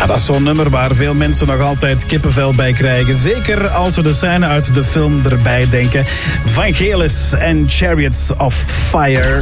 Ja, dat is zo'n nummer waar veel mensen nog altijd kippenvel bij krijgen. Zeker als we de scène uit de film erbij denken. Vangelis en Chariots of Fire.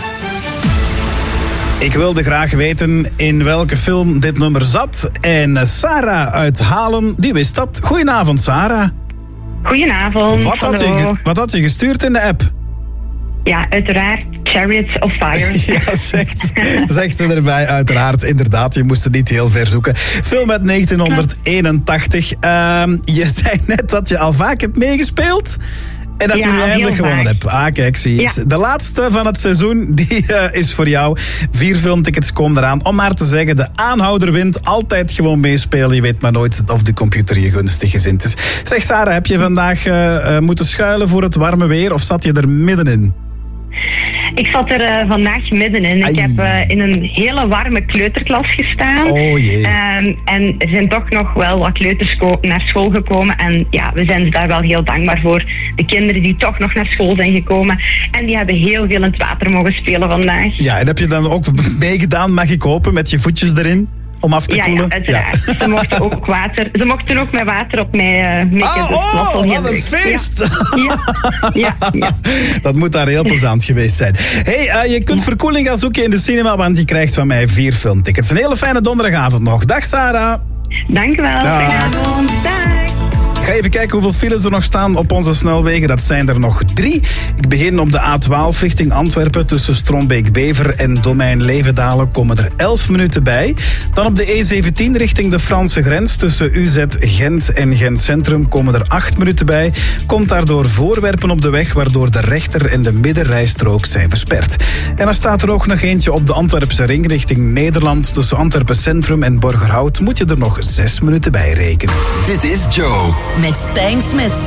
Ik wilde graag weten in welke film dit nummer zat. En Sarah uit Halen, die wist dat. Goedenavond, Sarah. Goedenavond. Wat had je gestuurd in de app? Ja, uiteraard Chariots of Fire. Ja, zegt ze erbij, uiteraard. Inderdaad, je moest het niet heel ver zoeken. Film uit 1981. Je zei net dat je al vaak hebt meegespeeld. En dat je nu eindelijk gewonnen hebt. Ah, kijk, zie je. Ja. De laatste van het seizoen, die is voor jou. 4 filmtickets komen eraan. Om maar te zeggen, de aanhouder wint. Altijd gewoon meespelen. Je weet maar nooit of de computer je gunstig gezind is. Zeg, Sarah, heb je vandaag moeten schuilen voor het warme weer? Of zat je er middenin? Ik zat er vandaag middenin. Ik heb in een hele warme kleuterklas gestaan. Oh jee. En er zijn toch nog wel wat kleuters naar school gekomen. En ja, we zijn daar wel heel dankbaar voor. De kinderen die toch nog naar school zijn gekomen. En die hebben heel veel in het water mogen spelen vandaag. Ja, en heb je dan ook meegedaan, mag ik hopen, met je voetjes erin? Om af te koelen? Ja, uiteraard. Ja. Ze mochten ook met water op mij wat een feest! Ja. Dat moet daar heel plezant geweest zijn. Hey, je kunt verkoeling gaan zoeken in de cinema, want je krijgt van mij 4 filmtickets. Een hele fijne donderdagavond nog. Dag, Sarah. Dank u wel. Goedenavond. Dag. Ik ga even kijken hoeveel files er nog staan op onze snelwegen. Dat zijn er nog 3. Ik begin op de A12 richting Antwerpen. Tussen Strombeek-Bever en Domein-Levendalen komen er 11 minuten bij. Dan op de E17 richting de Franse grens. Tussen UZ Gent en Gent Centrum komen er 8 minuten bij. Komt daardoor voorwerpen op de weg, waardoor de rechter- en de middenrijstrook zijn versperd. En dan staat er ook nog eentje op de Antwerpse ring richting Nederland. Tussen Antwerpen Centrum en Borgerhout moet je er nog 6 minuten bij rekenen. Dit is Joe. Met Stijn Smits.